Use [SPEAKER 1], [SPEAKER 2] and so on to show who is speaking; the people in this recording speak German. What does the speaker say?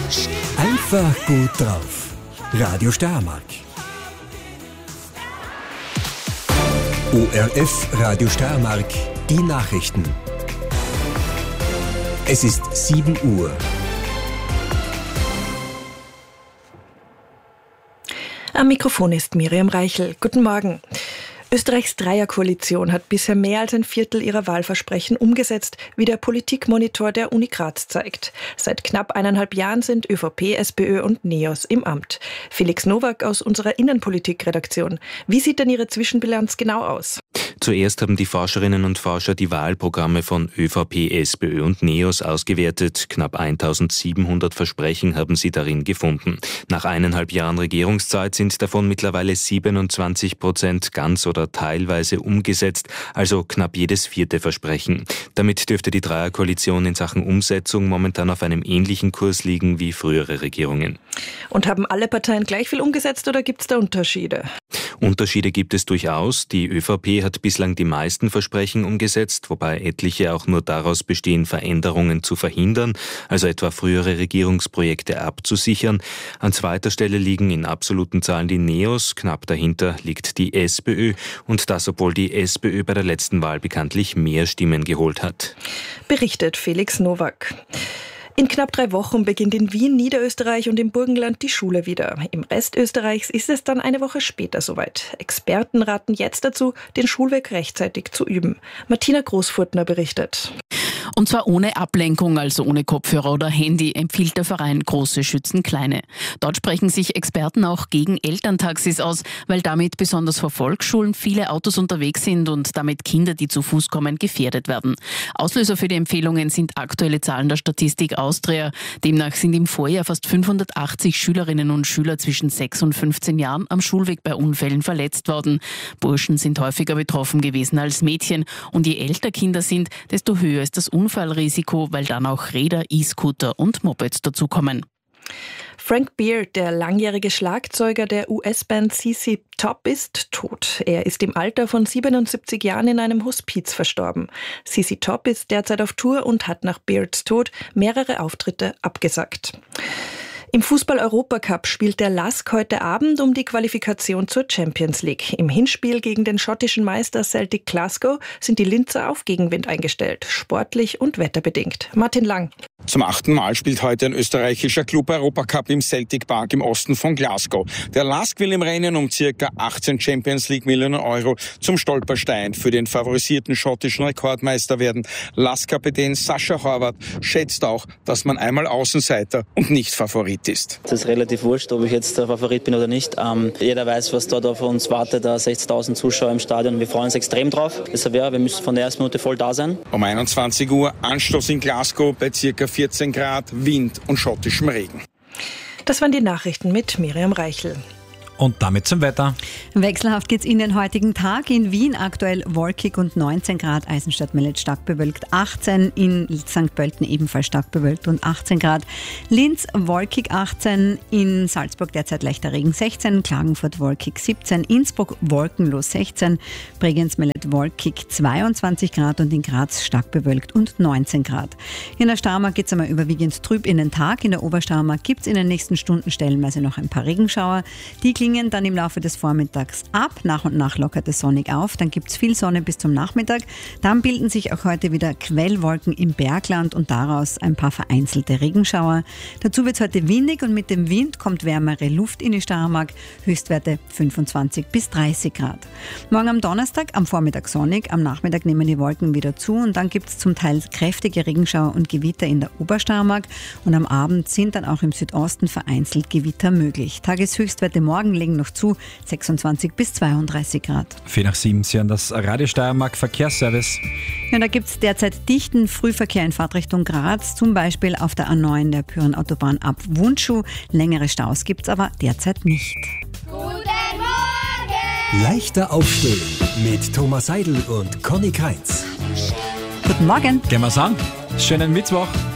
[SPEAKER 1] Einfach gut drauf. Radio Steiermark. ORF Radio Steiermark, die Nachrichten. Es ist 7 Uhr.
[SPEAKER 2] Am Mikrofon ist Miriam Reichel. Guten Morgen. Österreichs Dreierkoalition hat bisher mehr als ein Viertel ihrer Wahlversprechen umgesetzt, wie der Politikmonitor der Uni Graz zeigt. Seit knapp 1,5 Jahren sind ÖVP, SPÖ und NEOS im Amt. Felix Nowak aus unserer Innenpolitik-Redaktion. Wie sieht denn Ihre Zwischenbilanz genau aus?
[SPEAKER 3] Zuerst haben die Forscherinnen und Forscher die Wahlprogramme von ÖVP, SPÖ und NEOS ausgewertet. Knapp 1700 Versprechen haben sie darin gefunden. Nach 1,5 Jahren Regierungszeit sind davon mittlerweile 27% ganz oder teilweise umgesetzt, also knapp jedes 4. Versprechen. Damit dürfte die Dreierkoalition in Sachen Umsetzung momentan auf einem ähnlichen Kurs liegen wie frühere Regierungen.
[SPEAKER 2] Und haben alle Parteien gleich viel umgesetzt oder gibt es da Unterschiede?
[SPEAKER 3] Unterschiede gibt es durchaus. Die ÖVP hat bislang die meisten Versprechen umgesetzt, wobei etliche auch nur daraus bestehen, Veränderungen zu verhindern, also etwa frühere Regierungsprojekte abzusichern. An zweiter Stelle liegen in absoluten Zahlen die NEOS, knapp dahinter liegt die SPÖ und das, obwohl die SPÖ bei der letzten Wahl bekanntlich mehr Stimmen geholt hat.
[SPEAKER 2] Berichtet Felix Nowak. In knapp 3 Wochen beginnt in Wien, Niederösterreich und im Burgenland die Schule wieder. Im Rest Österreichs ist es dann eine Woche später soweit. Experten raten jetzt dazu, den Schulweg rechtzeitig zu üben. Martina Großfurtner berichtet.
[SPEAKER 4] Und zwar ohne Ablenkung, also ohne Kopfhörer oder Handy, empfiehlt der Verein Große schützen Kleine. Dort sprechen sich Experten auch gegen Elterntaxis aus, weil damit besonders vor Volksschulen viele Autos unterwegs sind und damit Kinder, die zu Fuß kommen, gefährdet werden. Auslöser für die Empfehlungen sind aktuelle Zahlen der Statistik Austria. Demnach sind im Vorjahr fast 580 Schülerinnen und Schüler zwischen 6 und 15 Jahren am Schulweg bei Unfällen verletzt worden. Burschen sind häufiger betroffen gewesen als Mädchen und je älter Kinder sind, desto höher ist das Unfallrisiko, weil dann auch Räder, E-Scooter und Mopeds dazukommen.
[SPEAKER 2] Frank Beard, der langjährige Schlagzeuger der US-Band ZZ Top, ist tot. Er ist im Alter von 77 Jahren in einem Hospiz verstorben. ZZ Top ist derzeit auf Tour und hat nach Beards Tod mehrere Auftritte abgesagt. Im Fußball-Europacup spielt der LASK heute Abend um die Qualifikation zur Champions League. Im Hinspiel gegen den schottischen Meister Celtic Glasgow sind die Linzer auf Gegenwind eingestellt, sportlich und wetterbedingt. Martin Lang.
[SPEAKER 5] Zum 8. Mal spielt heute ein österreichischer Club Europacup im Celtic Park im Osten von Glasgow. Der LASK will im Rennen um ca. 18 Champions League Millionen Euro zum Stolperstein für den favorisierten schottischen Rekordmeister werden. LASK-Kapitän Sascha Horvath schätzt auch, dass man einmal Außenseiter und nicht Favorit ist.
[SPEAKER 6] Es ist relativ wurscht, ob ich jetzt der Favorit bin oder nicht. Jeder weiß, was dort auf uns wartet, 60.000 Zuschauer im Stadion. Wir freuen uns extrem drauf. Deshalb wir müssen von der ersten Minute voll da sein.
[SPEAKER 5] Um 21 Uhr Anstoß in Glasgow bei ca. 14 Grad, Wind und schottischem Regen.
[SPEAKER 2] Das waren die Nachrichten mit Miriam Reichel.
[SPEAKER 7] Und damit zum Wetter.
[SPEAKER 8] Wechselhaft geht's in den heutigen Tag. In Wien aktuell wolkig und 19 Grad, Eisenstadt-Mellet stark bewölkt 18, in St. Pölten ebenfalls stark bewölkt und 18 Grad. Linz wolkig 18, in Salzburg derzeit leichter Regen 16, Klagenfurt wolkig 17, Innsbruck wolkenlos 16, Bregenz-Mellet wolkig 22 Grad und in Graz stark bewölkt und 19 Grad. In der Steiermark geht's einmal überwiegend trüb in den Tag. In der Obersteiermark gibt's in den nächsten Stunden stellenweise noch ein paar Regenschauer. Die klingen dann im Laufe des Vormittags ab. Nach und nach lockert es sonnig auf. Dann gibt es viel Sonne bis zum Nachmittag. Dann bilden sich auch heute wieder Quellwolken im Bergland und daraus ein paar vereinzelte Regenschauer. Dazu wird es heute windig und mit dem Wind kommt wärmere Luft in die Steiermark. Höchstwerte 25 bis 30 Grad. Morgen am Donnerstag am Vormittag sonnig. Am Nachmittag nehmen die Wolken wieder zu und dann gibt es zum Teil kräftige Regenschauer und Gewitter in der Obersteiermark. Und am Abend sind dann auch im Südosten vereinzelt Gewitter möglich. Tageshöchstwerte morgen legen noch zu 26 bis 32 Grad.
[SPEAKER 7] 4:07, Sie hören das Radio Steiermark Verkehrsservice.
[SPEAKER 8] Ja, da gibt es derzeit dichten Frühverkehr in Fahrtrichtung Graz, zum Beispiel auf der A9 der Pyreneeautobahn ab Wundschuh. Längere Staus gibt es aber derzeit nicht.
[SPEAKER 9] Guten Morgen!
[SPEAKER 1] Leichter Aufstehen mit Thomas Seidel und Conny Kreinz.
[SPEAKER 8] Guten Morgen.
[SPEAKER 7] Gehen wir's an. Schönen Mittwoch.